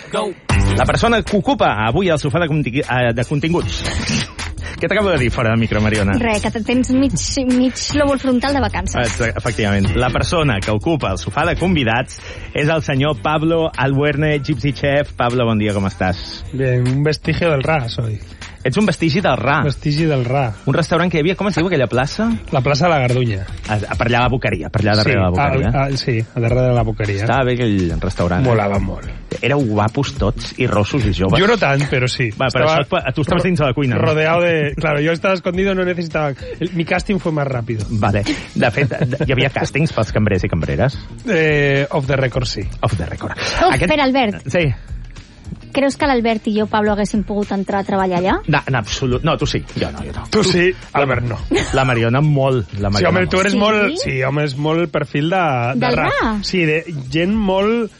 La persona que ocupa avui el sofà de continguts. Què t'acabo de dir fora del micro, Mariona? Res, que tens mig lòbul frontal de vacances. Efectivament. La persona que ocupa el sofà de convidats és el senyor Pablo Albuerne, Gypsy Chef. Pablo, bon dia, com estàs? Bien, un vestigio del Ra, soy. Ets un vestigi del Ra. Vestigi del Ra. Un restaurant que hi havia, com es diu aquella plaça? La plaça de la Gardunya. Per allà a la Boqueria, per allà darrere la Boqueria. Sí, a darrere de la Boqueria. Estava bé aquell restaurant. Molava molt. Éreu guapos tots i rossos i joves. Yo no tant, pero sí. Va, però això, tu estaves dins de la cuina. Rodeado de... Claro, yo estaba escondido, no necesitaba... Mi casting fue más rápido. Vale. De fet, hi havia càstings pels cambrers i cambreres? Off the record, sí. Off the record. Espera, Albert. Sí. Creus que l'Albert i jo, Pablo, haguéssim pogut entrar a treballar allà? No, en absolut. No, tu sí. Jo no. Tu sí, Albert no. La Mariona molt. Sí, home, tu eres molt... Sí, home, és molt el perfil de Del Ra. Sí, de gent molt...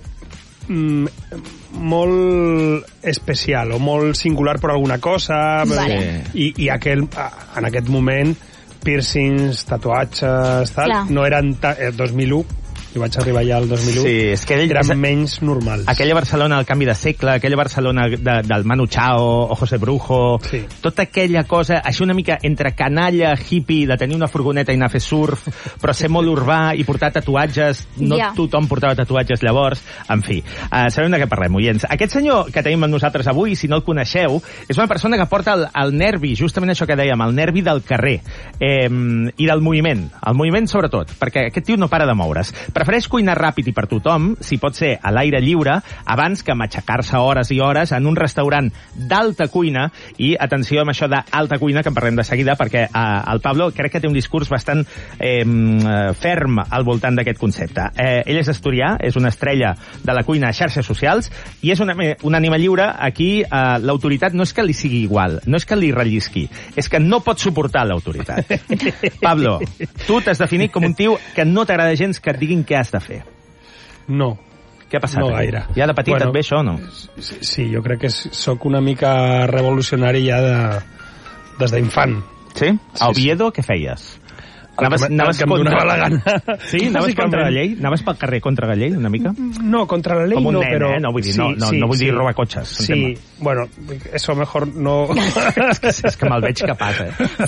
molt especial o molt singular per alguna cosa. Vale. I en aquest moment piercings, tatuatges, tal, Clar. no eren 2001. Jo vaig arribar ja al 2001. Sí, és que eren menys normals. Aquella Barcelona del canvi de segle, aquella Barcelona del Manu Chao o José Brujo, sí. Tota aquella cosa, així una mica entre canalla, hippie, de tenir una furgoneta i anar a fer surf, però ser molt urbà i portar tatuatges, no tothom portava tatuatges llavors, en fi. Sabem de què parlem, oients. Aquest senyor que tenim amb nosaltres avui, si no el coneixeu, és una persona que porta el nervi, justament això que dèiem, el nervi del carrer i del moviment, el moviment sobretot, perquè aquest tio no para de moure's. Prefereix cuinar ràpid i per tothom, si pot ser a l'aire lliure, abans que matxacar-se hores i hores en un restaurant d'alta cuina, i atenció amb això d'alta cuina, que en parlem de seguida, perquè el Pablo crec que té un discurs bastant ferm al voltant d'aquest concepte. Ell és asturià, és una estrella de la cuina a xarxes socials, i és un ànima lliure. Aquí l'autoritat no és que li sigui igual, no és que li rellisqui, és que no pot suportar l'autoritat. Pablo, tu t'has definit com un tio que no t'agrada gens que et diguin què has de fer. No. Què ha passat? No gaire. Ja de petit et ve això o no? Sí, jo crec que sóc una mica revolucionari ja des d'infant. Sí? A Oviedo què feies? Anaves que em donava la gana. Sí? Anaves contra la llei? Anaves pel carrer contra la llei, una mica? No, contra la llei no, nen, però... No vull dir, no vull dir robar cotxes. Sí, bueno, eso mejor no... és que me'l veig capaç,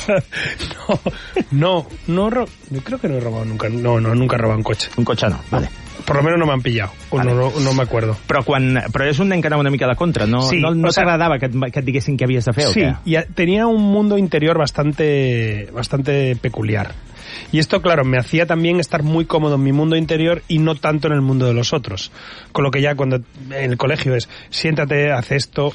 No, yo creo que no he robado nunca. No, nunca he robado un coche. Un cotxe no, vale. Por lo menos no me han pillado, vale. No me acuerdo. Però és un nen que anava una mica de contra, no, sí, no t'agradava que et diguessin què havies de fer, sí, o què? Sí, tenía un mundo interior bastante peculiar. Y esto, claro, me hacía también estar muy cómodo en mi mundo interior y no tanto en el mundo de los otros. Con lo que ya cuando en el colegio es, siéntate, haz esto...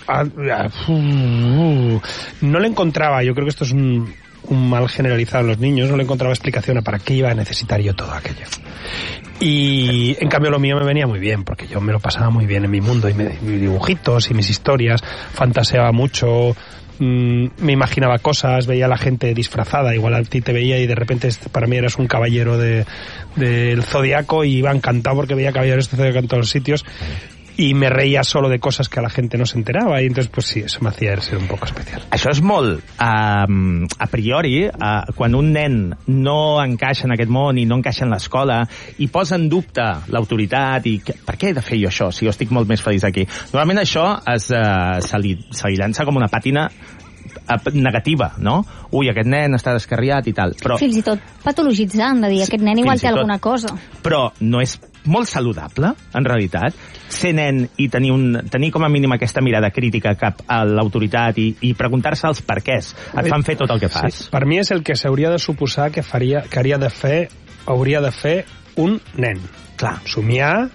No le encontraba, yo creo que esto es un mal generalizado en los niños, no le encontraba explicación a para qué iba a necesitar yo todo aquello. Y en cambio lo mío me venía muy bien, porque yo me lo pasaba muy bien en mi mundo, y mis dibujitos y mis historias, fantaseaba mucho... me imaginaba cosas, veía a la gente disfrazada, igual a ti te veía y de repente para mí eras un caballero del Zodiaco y iba encantado porque veía caballeros del Zodiaco en todos los sitios y me reía solo de cosas que la gente no se enteraba, y entonces pues sí, eso me hacía ser un poco especial. Això és molt a priori, quan un nen no encaixa en aquest món i no encaixa en l'escola i posa en dubte l'autoritat i per què he de fer jo això si jo estic molt més feliç aquí. Normalment això se li llança com una pàtina negativa, no? Ui, aquest nen està descarriat i tal. Però, fins i tot patologitzant, de dir, aquest nen igual té alguna cosa. Però no és molt saludable, en realitat, ser nen i tenir com a mínim aquesta mirada crítica cap a l'autoritat i preguntar-se els perquès et fan fer tot el que fas. Sí, per mi és el que s'hauria de suposar que hauria de fer un nen. Clar. Somiar,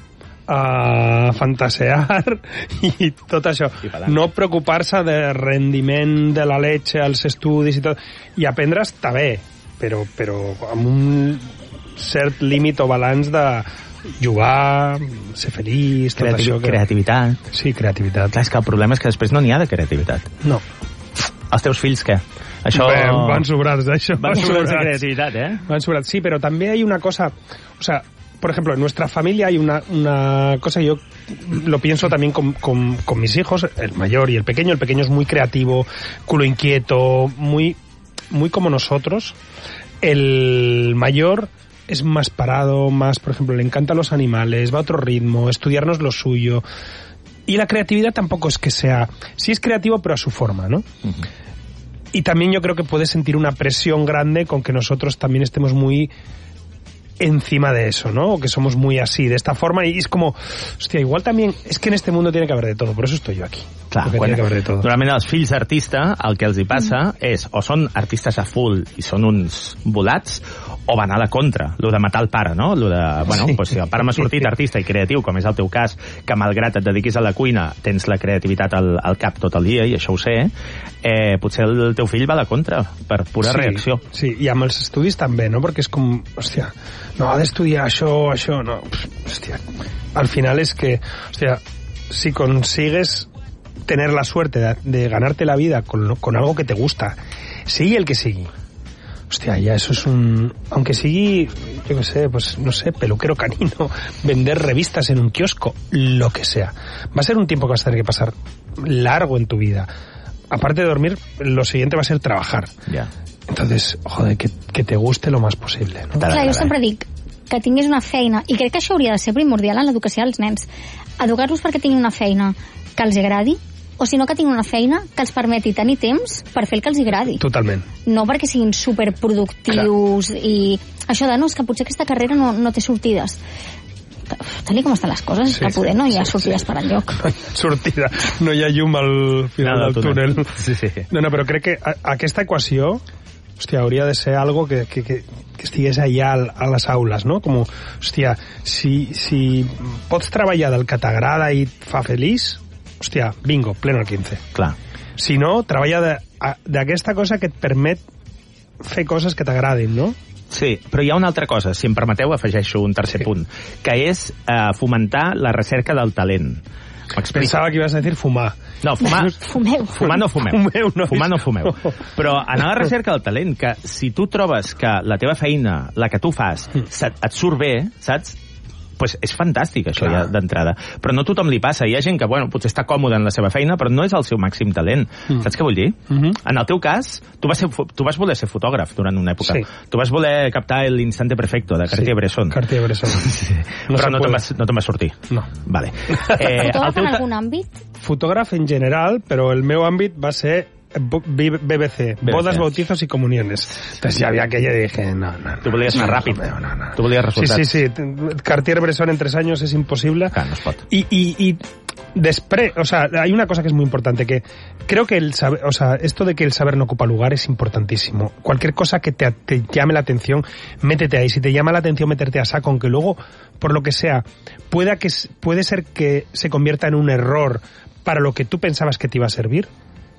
fantasear i tot això. No preocupar-se de rendiment de la leche als estudis i tot. I aprendre està bé, però amb un cert límit o balanç de jugar, ser feliç, tot això. Creativitat. Sí, creativitat. Clar, és que el problema és que després no n'hi ha de creativitat. No. Els teus fills, què? Això... Van sobrats d'això. Van sobrats de creativitat, Van sobrats, sí, pero también hay una cosa... O sea, por ejemplo, en nuestra familia hay una cosa, yo lo pienso también con mis hijos, el mayor y el pequeño. El pequeño es muy creativo, culo inquieto, muy como nosotros. El mayor es más parado, más, por ejemplo, le encantan los animales, va a otro ritmo, estudiarnos lo suyo. Y la creatividad tampoco es que sea... Sí es creativo, pero a su forma, ¿no? Y también yo creo que puedes sentir una presión grande con que nosotros también estemos muy encima de eso, ¿no? O que somos muy así, de esta forma, y es como, hòstia, igual también, és que en este mundo tiene que haber de todo, por eso estoy yo aquí. Clar, tiene que haber de todo. Normalment els fills d'artista, el que els hi passa és, o són artistes a full i són uns volats, o van a la contra, lo de matar el pare, no? Lo de, bueno, pues, si el pare m'ha sortit artista i creatiu, com és el teu cas, que malgrat et dediquis a la cuina, tens la creativitat al cap tot el dia, i això ho sé, potser el teu fill va a la contra, per pura reacció. Sí, i amb els estudis també, no? Perquè és com, hòstia, no, ha d'estudiar això, no, hòstia, al final es que, hòstia, si consigues tener la suerte de ganarte la vida con algo que te gusta, sigui el que sigui, hostia, ya eso es un... Aunque sigui, yo qué sé, pues no sé, peluquero canino, vender revistas en un kiosco, lo que sea. Va a ser un tiempo que vas a tener que pasar largo en tu vida. Aparte de dormir, lo siguiente va a ser trabajar. Ya. Entonces, joder, que te guste lo más posible, no? Clar, jo sempre dic que tinguis una feina, i crec que això hauria de ser primordial en l'educació dels nens. Educar-los perquè tinguin una feina que els agradi, o si no que tinguin una feina que els permeti tenir temps per fer el que els agradi. Totalment. No perquè siguin superproductius. Clar. I això de no, és que potser aquesta carrera no té sortides. Tal com estan les coses, sí, que poder no hi ha sortides per enlloc. Sortida, no hi ha llum al final del túnel. Sí. No, però crec que aquesta equació, hòstia, hauria de ser algo que estigués allà a les aules, no? Com, hòstia, si pots treballar del que t'agrada i et fa feliç, hòstia, bingo, pleno al 15. Clar. Si no, treballa d'aquesta cosa que et permet fer coses que t'agradin, no? Sí, però hi ha una altra cosa, si em permeteu afegeixo un tercer punt, que és fomentar la recerca del talent. Pensava que ibas a dir fumar. No, fumar... Fumeu. Fumar no fumeu. Fumar no fumeu. Però anar a la recerca del talent, que si tu trobes que la teva feina, la que tu fas, et surt bé, saps? Pues és fantàstic, això ja d'entrada. Però no a tothom li passa. Hi ha gent que, bueno, potser està còmode en la seva feina, però no és el seu màxim talent. Saps què vull dir? En el teu cas, tu vas voler ser fotògraf durant una època. Sí. Tu vas voler captar l'instante perfecto de Cartier-Bresson. Cartier-Bresson. Sí. Però no te'n va sortir. No. Vale. Fotògraf en algun àmbit? Fotògraf en general, però el meu àmbit va ser BBC, bodas, bautizos y comuniones. Entonces ya había aquella y dije, no. Tú volías anar ràpid. No. Tú volías resultats. Sí. Cartier-Bresson en 3 años es imposible. Claro, no es pot. Y después, o sea, hay una cosa que es muy importante, que creo que el saber, o sea, esto de que el saber no ocupa lugar es importantísimo. Cualquier cosa que te llame la atención, métete ahí. Si te llama la atención meterte a saco, aunque luego, por lo que sea, puede ser que se convierta en un error para lo que tú pensabas que te iba a servir,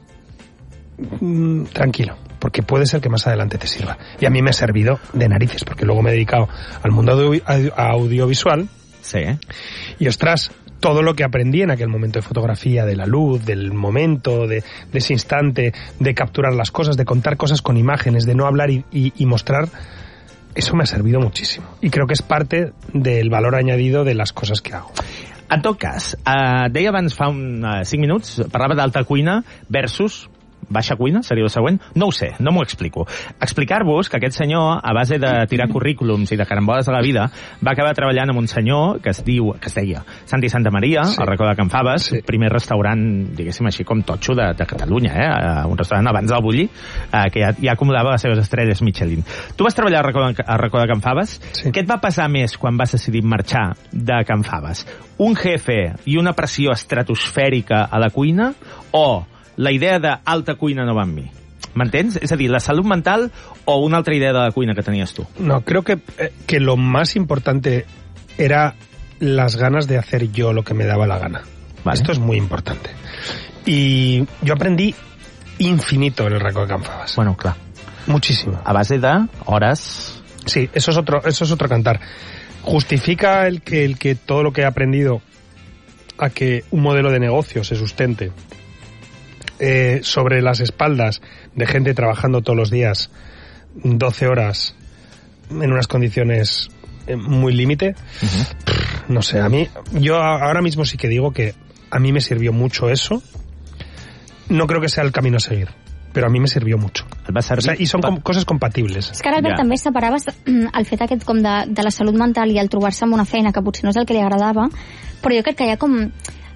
tranquilo, porque puede ser que más adelante te sirva. Y a mí me ha servido de narices, porque luego me he dedicado al mundo audiovisual. Sí. Y ostras, todo lo que aprendí en aquel momento de fotografía, de la luz, del momento, de ese instante, de capturar las cosas, de contar cosas con imágenes, de no hablar y mostrar, eso me ha servido muchísimo. Y creo que es parte del valor añadido de las cosas que hago. En tot cas, deia abans fa 5 minuts, parlava d'alta cuina versus baixa cuina, seria el següent? No ho sé, no m'ho explico. Explicar-vos que aquest senyor, a base de tirar currículums i de caramboles de la vida, va acabar treballant amb un senyor que es deia Santi Santamaria, al racó de Can Faves, primer restaurant, diguéssim així com totxo de Catalunya, un restaurant abans del Bulli, que ja acumulava les seves estrelles Michelin. Tu vas treballar al racó de Can Faves. Sí. Què et va passar més quan vas decidir marxar de Can Faves? Un jefe i una pressió estratosfèrica a la cuina o la idea d'alta cuina no va amb mi? ¿M'entens? És a dir, la salut mental o una altra idea de la cuina que tenies tu? No, creo que lo más importante era las ganas de hacer yo lo que me daba la gana. Vale. Esto es muy importante. Y yo aprendí infinito en el Racó de Can Faves. Bueno, clar. Muchísimo. A base de horas. Sí, eso es otro cantar. Justifica el que todo lo que he aprendido a que un modelo de negocio se sustente sobre las espaldas de gente trabajando todos los días 12 horas en unas condiciones muy límite. No sé, yo ahora mismo sí que digo que a mí me sirvió mucho eso. No creo que sea el camino a seguir, però a mi me sirvió mucho. O sea, i són coses compatibles. És que ara, Albert, també separaves el fet aquest com de la salut mental i el trobar-se amb una feina que potser no és el que li agradava, però jo crec que hi ha com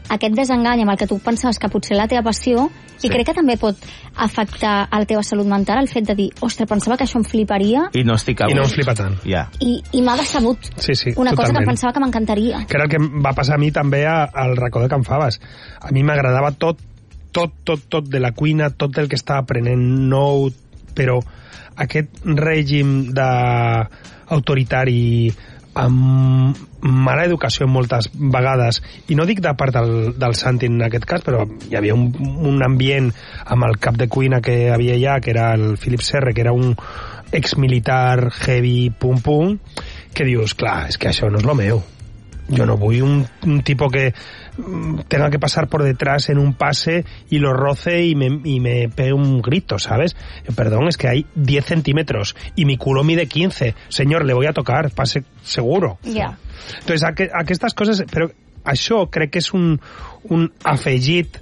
aquest desengany amb el que tu pensaves que potser la teva passió, i crec que també pot afectar a la teva salut mental el fet de dir, ostres, pensava que això em fliparia i no estic i no em flipa tant. I m'ha decebut una cosa que pensava que m'encantaria. Que era el que va passar a mi també al racó de Can Faves. A mi m'agradava tot de la cuina, tot el que estava aprenent nou, però aquest règim autoritari amb mala educació moltes vegades, i no dic de part del Santi en aquest cas, però hi havia un ambient amb el cap de cuina que havia allà, que era el Philip Serre, que era un exmilitar heavy pum, que dius, clar, és que això no és lo meu. Yo no voy un tipo que tenga que pasar por detrás en un pase y lo roce y me pegue un grito, ¿sabes? Perdón, es que hay 10 centímetros y mi culo mide 15. Señor, le voy a tocar, pase seguro. Yeah. Entonces, aquestes coses... Però això crec que és un afegit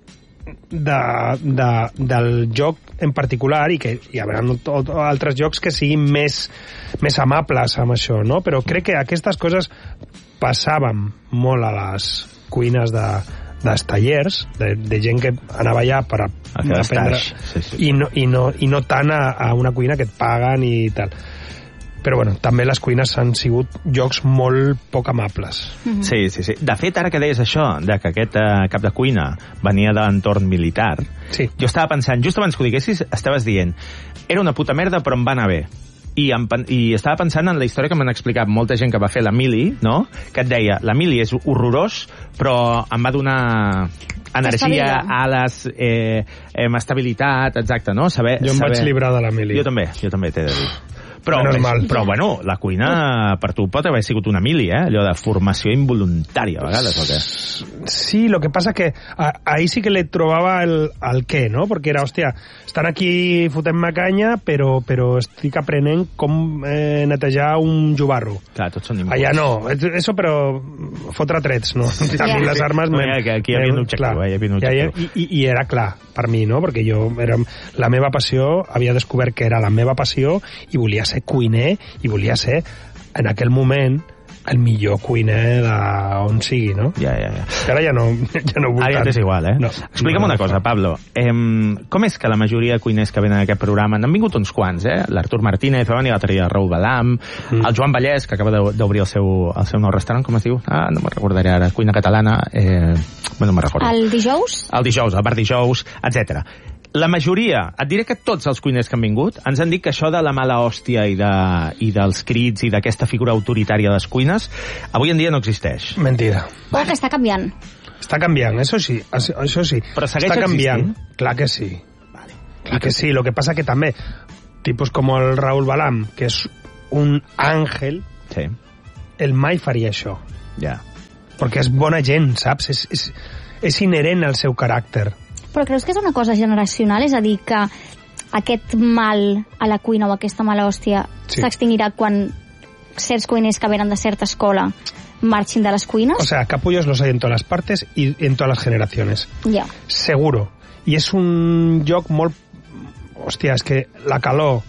del joc en particular, i que hi haurà altres jocs que siguin més amables amb això, no? Però crec que aquestes coses passàvem molt a les cuines dels tallers, de gent que anava allà per aprendre, i no tant a una cuina que et paguen i tal. Però bueno, també les cuines han sigut jocs molt poc amables. Sí. De fet, ara que deies això, de que aquest cap de cuina venia de l'entorn militar, jo estava pensant, just abans que ho diguessis, estaves dient, era una puta merda però em va anar bé. I estava pensant en la història que m'han explicat molta gent que va fer la mili, no? Que et deia, la mili és horrorós, però em va donar energia, ales, estabilitat, exacte, no? Jo em vaig llibrar de la mili. Jo també t'he de dir. Però bueno, la cuina per tu pot haver sigut una mili, allò de formació involuntària a vegades, o què? Sí, lo que pasa que ahí sí que le trobava el què, no? Perquè era, hòstia, estan aquí fotent-me canya, però estic aprenent com netejar un jubarro. Clar, tots són impuls. Allà no, eso però fotre trets, no? A mi les armes... Aquí hi havia un objectiu, I era clar per mi, no? Perquè la meva passió, havia descobert que era la meva passió i volia ser cuiner i volia ser, en aquell moment, el millor cuiner d'on sigui, no? Ja. Ara ja no vull tant. Ara ja t'és igual, No, explica'm una cosa, Pablo. Com és que la majoria de cuiners que venen a aquest programa, n'han vingut uns quants, l'Artur Martínez, va venir l'altre dia el Raúl Balam, el Joan Vallès, que acaba d'obrir el seu nou restaurant, com es diu? No me'n recordaré ara, cuina catalana, no me'n recordo. El dijous? El dijous, el bar dijous, etc. La majoria, et diré que tots els cuiners que han vingut ens han dit que això de la mala hòstia i dels crits i d'aquesta figura autoritària a les cuines avui en dia no existeix. Mentida. O que està canviant. Està canviant, això sí. Però segueix està canviant. Existint? Clar que sí. Vale. Clar que sí. Lo que pasa que també, tipus com el Raúl Balam, que és un àngel, el mai faria això. Ja. Perquè és bona gent, saps? És inherent al seu caràcter. Però creus que és una cosa generacional? És a dir, que aquest mal a la cuina o aquesta mala hòstia s'extingirà quan certs cuiners que venen de certa escola marxin de les cuines? O sea, capullos los hay en todas las partes y en todas las generaciones. Ja. Seguro. I és un joc molt... Hòstia, és que la calor,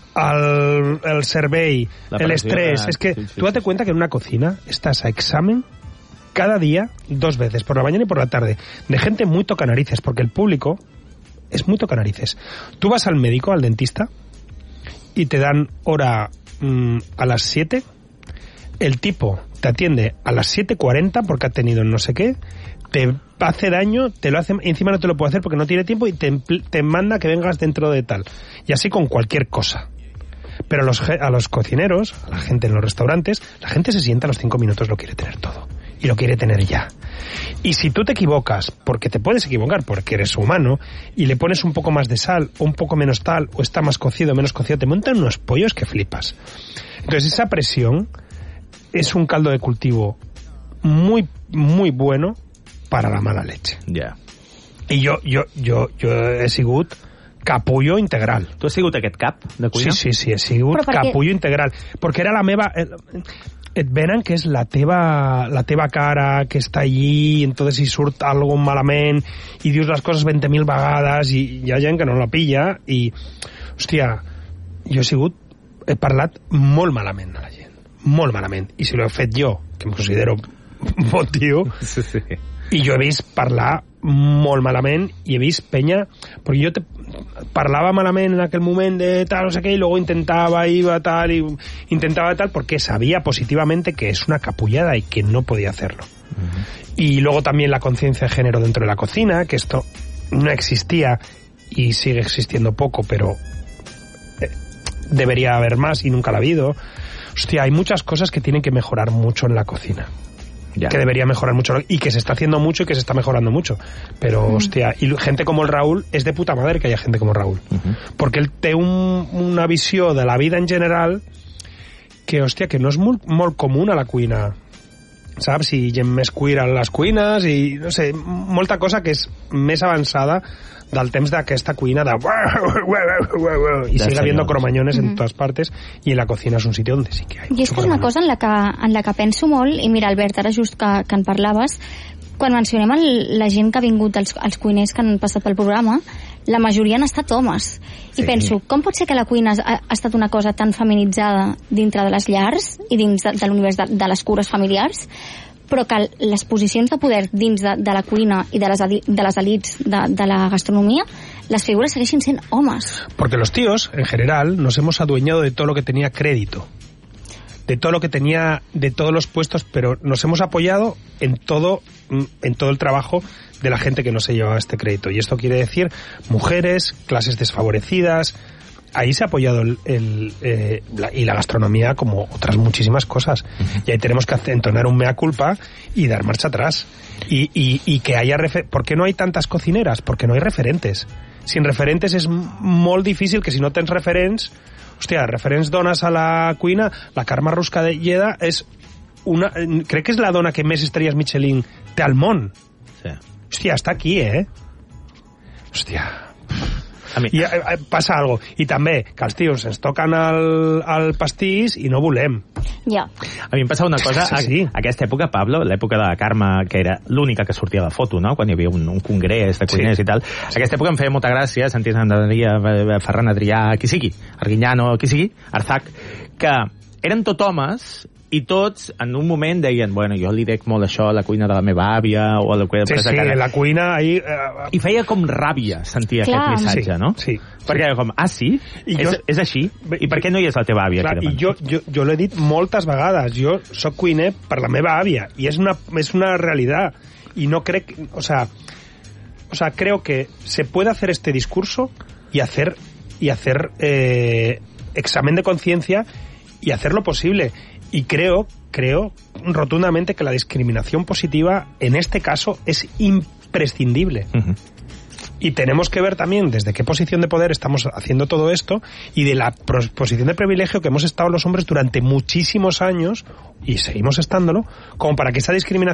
el cervell, el estrès... Es que tú date cuenta que en una cocina estás a examen cada día 2 veces, por la mañana y por la tarde, de gente muy tocanarices, porque el público es muy tocanarices. Tú vas al médico, al dentista, y te dan hora a las 7, el tipo te atiende a las 7:40 porque ha tenido no sé qué, te hace daño, te lo hace, encima no te lo puede hacer porque no tiene tiempo y te manda que vengas dentro de tal. Y así con cualquier cosa. Pero a los cocineros, a la gente en los restaurantes, la gente se sienta a los 5 minutos, lo quiere tener todo. Y lo quiere tener ya. Y si tú te equivocas, porque te puedes equivocar, porque eres humano, y le pones un poco más de sal, o un poco menos tal, o está más cocido, menos cocido, te montan unos pollos que flipas. Entonces esa presión es un caldo de cultivo muy, muy bueno para la mala leche. Ja. I jo he sigut capullo integral. Tu has sigut aquest cap de cuina? Sí, he sigut capullo integral. Perquè era la meva... Et venen que és la teva cara que està allí, i entonces si surt algo malament i dius les coses 20.000 vegades i hi ha gent que no la pilla i, hòstia, jo he parlat molt malament a la gent, molt malament, i si l'he fet jo, que em considero bon tio, I jo he vist parlar molt malament i he vist penya, perquè jo parlava malament en aquel moment de tal, no sé qué, y luego intentaba tal, porque sabía positivamente que es una capullada y que no podía hacerlo. Y luego también la conciencia de género dentro de la cocina, que esto no existía y sigue existiendo poco, pero debería haber más y nunca la ha habido. Hostia, hay muchas cosas que tienen que mejorar mucho en la cocina. Ya. Que debería mejorar mucho y que se está haciendo mucho y que se está mejorando mucho. Pero, hostia, y gente como el Raúl, és de puta madre que haya gente como el Raúl. Perquè ell té una visió de la vida en general que, hòstia, que no és molt comú a la cuina. Saps? I gent més queer a les cuines i, no sé, molta cosa que és més avançada del temps d'aquesta cuina de y sigue habiendo cromañones en todas partes y en la cocina es un sitio donde sí que hay. I és que és una cosa en la que penso molt, i mira, Albert, ara just que en parlaves, quan mencionem la gent que ha vingut, els cuiners que han passat pel programa, la majoria han estat homes. I penso, com pot ser que la cuina ha estat una cosa tan feminitzada dintre de les llars i dins de l'univers de les cures familiars, però que les posicions de poder dins de la cuina i de les elites de la gastronomía, las figuras segueixen sent homes. Porque los tíos, en general, nos hemos adueñado de todo lo que tenía crédito, de todo lo que tenía, de todos los puestos, pero nos hemos apoyado en todo el trabajo de la gente que no se llevaba este crédito. Y esto quiere decir mujeres, clases desfavorecidas. Ahí se ha apoyado y la gastronomía, como otras muchísimas cosas. Y ahí tenemos que entonar un mea culpa y dar marcha atrás. Y que haya... ¿Por qué no hay tantas cocineras? Porque no hay referentes. Sin referentes és molt difícil que si no tens referents... Hòstia, referents dones a la cuina, la Carme Ruscalleda és una... Crec que és la dona que més estrelles Michelin té al món. Sí. Hòstia, està aquí, Hòstia... I passa algo. I també que els tios ens toquen el pastís i no volem. Ja. A mi em passa una cosa, sí. Aquesta època, Pablo, l'època de la Carme, que era l'única que sortia de foto, no?, quan hi havia un congrés de cuiners i tal, aquesta època em feia molta gràcia sentir Ferran Adrià, qui sigui, Arguiñano, qui sigui, Arzac, que eren tot homes i tots en un moment deien, bueno, jo li dec molt això a la cuina de la meva àvia o a la cuina de la cuina ahí... I feia com ràbia sentir aquest missatge, no? Sí. Perquè era com, sí? És així? I per què no hi és la teva àvia? Clar, i jo l'he dit moltes vegades, jo soc cuiner per la meva àvia i és una realitat i no crec... O sea, creo que se puede hacer este discurso y hacer examen de conciencia y hacer lo posible. Y creo rotundamente que la discriminación positiva en este caso es imprescindible. Y tenemos que ver también desde qué posición de poder estamos haciendo todo esto y de la posición de privilegio que hemos estado los hombres durante muchísimos años y seguimos estándolo, como para que esa discriminación